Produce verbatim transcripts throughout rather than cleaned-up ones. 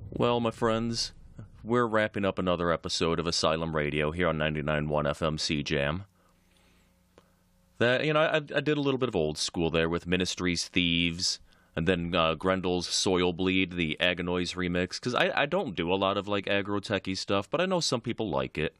Well, my friends, we're wrapping up another episode of Asylum Radio here on ninety-nine point one F M C Jam. That, you know, I, I did a little bit of old school there with Ministry's Thieves, and then uh, Grendel's Soil Bleed, the Aganoise remix, because I, I don't do a lot of, like, aggro-techy stuff, but I know some people like it.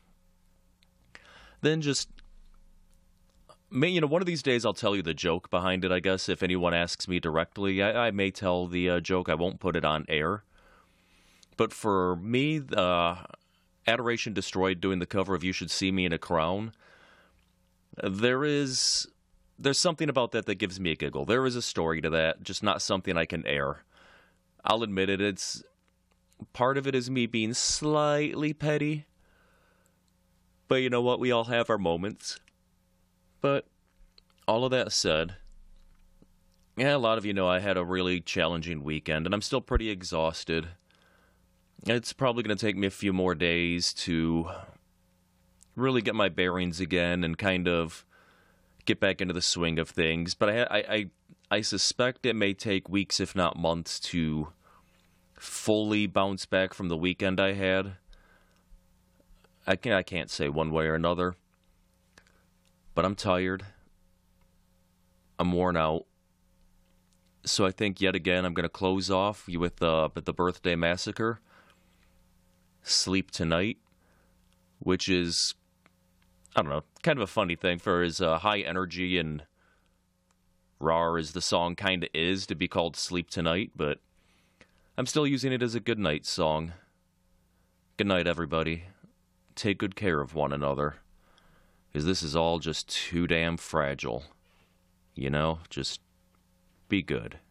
Then just, may, you know, one of these days I'll tell you the joke behind it, I guess, if anyone asks me directly. I, I may tell the uh, joke, I won't put it on air. But for me, uh, Adoration Destroyed doing the cover of You Should See Me in a Crown, there is, there's something about that that gives me a giggle. There is a story to that, just not something I can air. I'll admit it, it's, part of it is me being slightly petty. But you know what, we all have our moments. But all of that said, yeah, a lot of you know I had a really challenging weekend, and I'm still pretty exhausted. It's probably going to take me a few more days to really get my bearings again and kind of get back into the swing of things. But I, I, I, I suspect it may take weeks, if not months, to fully bounce back from the weekend I had. I can't, I can't say one way or another. But I'm tired. I'm worn out. So I think yet again I'm going to close off with uh, the Birthday Massacre. Sleep Tonight, which is, I don't know, kind of a funny thing for as uh, high energy and raw as the song kind of is to be called Sleep Tonight, but I'm still using it as a good night song. Good night, everybody. Take good care of one another, because this is all just too damn fragile. You know, just be good.